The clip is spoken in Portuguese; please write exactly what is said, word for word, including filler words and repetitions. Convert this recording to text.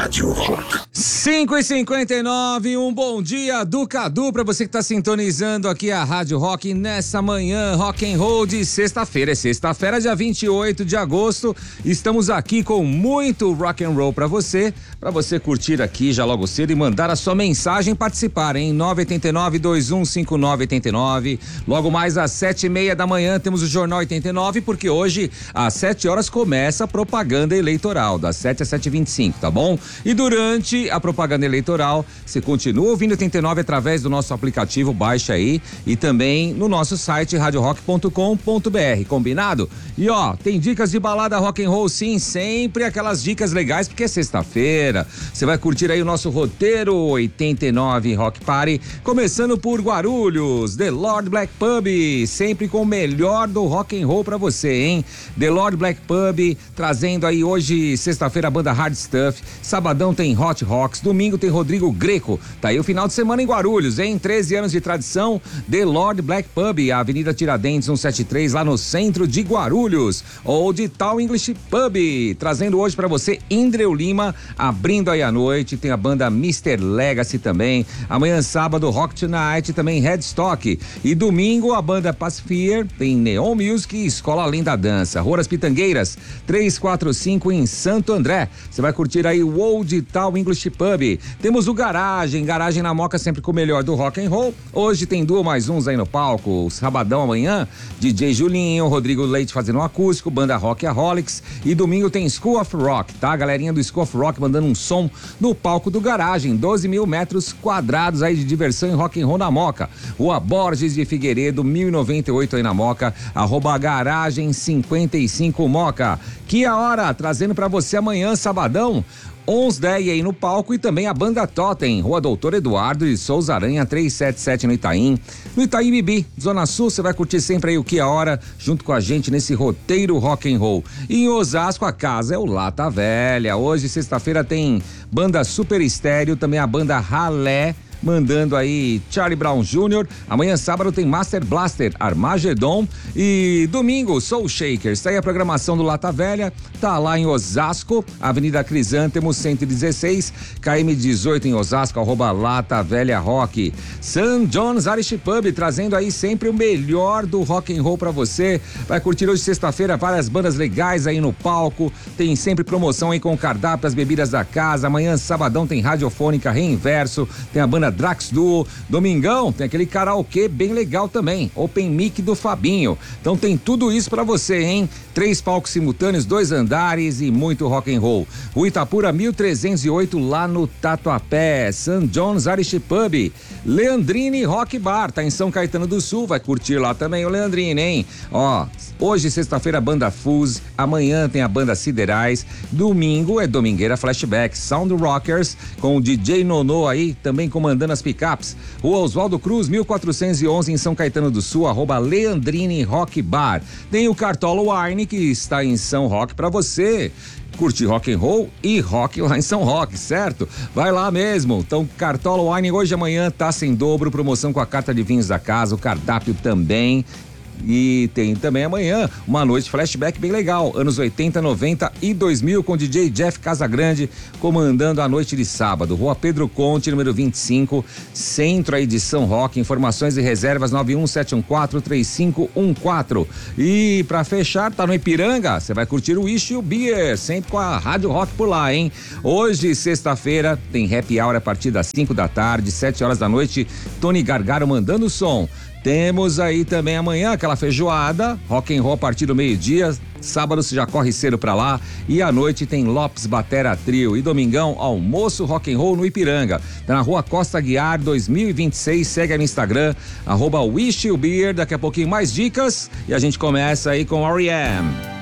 Rádio Rock. cinco e cinquenta e nove, um bom dia do Cadu pra você que tá sintonizando aqui a Rádio Rock nessa manhã rock and roll de sexta-feira. É sexta-feira, dia vinte e oito de agosto. Estamos aqui com muito rock and roll pra você, pra você curtir aqui já logo cedo e mandar a sua mensagem participar, hein? nove oito nove, dois um cinco nove oito nove. Logo mais às sete e meia da manhã temos o Jornal oitenta e nove, porque hoje às sete horas começa a propaganda eleitoral, das sete às sete e vinte e cinco, tá bom? E durante a propaganda eleitoral, você continua ouvindo oitenta e nove através do nosso aplicativo, baixa aí, e também no nosso site rádio rock ponto com ponto br, combinado? E ó, tem dicas de balada rock and roll sim, sempre aquelas dicas legais, porque é sexta-feira, você vai curtir aí o nosso roteiro oitenta e nove Rock Party, começando por Guarulhos, The Lord Black Pub, sempre com o melhor do rock and roll pra você, hein? The Lord Black Pub, trazendo aí hoje, sexta-feira, a banda Hard Stuff, sabadão tem Hot Rocks, domingo tem Rodrigo Greco, tá aí o final de semana em Guarulhos, hein? treze anos de tradição, The Lord Black Pub, a Avenida Tiradentes cento e setenta e três, lá no centro de Guarulhos, ou de Tal English Pub, trazendo hoje pra você Indreu Lima, abrindo aí a noite, tem a banda mister Legacy também, amanhã sábado Rock Tonight, também Headstock, e domingo a banda Pacifier, tem Neon Music e Escola Além da Dança, Rua das Pitangueiras, trezentos e quarenta e cinco em Santo André, você vai curtir aí o Old Tal English Pub, temos o Garagem, Garagem na Moca sempre com o melhor do rock and roll, hoje tem duas mais uns aí no palco, sabadão amanhã, D J Julinho, Rodrigo Leite fazendo um acústico, banda Rockaholics, e domingo tem School of Rock, tá? A galerinha do School of Rock mandando um som no palco do Garagem, doze mil metros quadrados aí de diversão em rock and roll na Moca, Rua Borges de Figueiredo, mil e noventa e oito aí na Moca, arroba Garagem cinquenta e cinco Moca, que a hora, trazendo pra você amanhã, sabadão, onze e dez aí no palco, e também a banda Totem, Rua Doutor Eduardo de Souza Aranha, trezentos e setenta e sete no Itaim. No Itaim Bibi, Zona Sul, você vai curtir sempre aí o Que a Hora, junto com a gente nesse roteiro rock and roll. E em Osasco, a casa é o Lata Velha. Hoje, sexta-feira, tem banda Super Estéreo, também a banda Ralé, mandando aí Charlie Brown Júnior Amanhã sábado tem Master Blaster, Armagedon, e domingo Soul Shakers. Tá aí a programação do Lata Velha, tá lá em Osasco, Avenida Crisântemo cento e dezesseis, K M dezoito em Osasco, arroba Lata Velha Rock. Saint John's Irish Pub, trazendo aí sempre o melhor do rock and roll pra você. Vai curtir hoje sexta-feira várias bandas legais aí no palco, tem sempre promoção aí com o cardápio, as bebidas da casa. Amanhã sabadão tem Radiofônica Reinverso, tem a banda Drax Duo, domingão tem aquele karaokê bem legal também, Open Mic do Fabinho. Então tem tudo isso pra você, hein? Três palcos simultâneos, dois andares e muito rock and roll. Rua Itapura mil trezentos e oito, lá no Tatuapé. Saint John's Irish Pub, Leandrine Rock Bar, tá em São Caetano do Sul, vai curtir lá também o Leandrine, hein? Ó, hoje sexta-feira banda Fuse, amanhã tem a banda Siderais, domingo é Domingueira Flashback, Sound Rockers com o D J Nono aí, também comandando as picapes. Rua Oswaldo Cruz, mil quatrocentos e onze em São Caetano do Sul, arroba Leandrine Rock Bar. Tem o Cartola Wine, que está em São Roque pra você curtir rock and roll e rock lá em São Roque, certo? Vai lá mesmo. Então, Cartola Wine hoje e amanhã tá sem dobro, promoção com a carta de vinhos da casa, o cardápio também. E tem também amanhã uma noite flashback bem legal, anos oitenta, noventa e dois mil, com D J Jeff Casagrande comandando a noite de sábado. Rua Pedro Conte, número vinte e cinco, centro aí de São Roque. Informações e reservas nove um sete um quatro, três cinco um quatro. E pra fechar, tá no Ipiranga, você vai curtir o Issue Beer, sempre com a Rádio Rock por lá, hein? Hoje, sexta-feira, tem happy hour a partir das cinco da tarde, sete horas da noite, Tony Gargaro mandando o som. Temos aí também amanhã aquela feijoada, rock and roll a partir do meio-dia, sábado você já corre cedo pra lá, e à noite tem Lopes Batera Trio, e domingão almoço rock and roll no Ipiranga, tá na Rua Costa Guiar dois mil e vinte e seis, segue aí no Instagram, arroba Wish You Beer. Daqui a pouquinho mais dicas e a gente começa aí com R E M.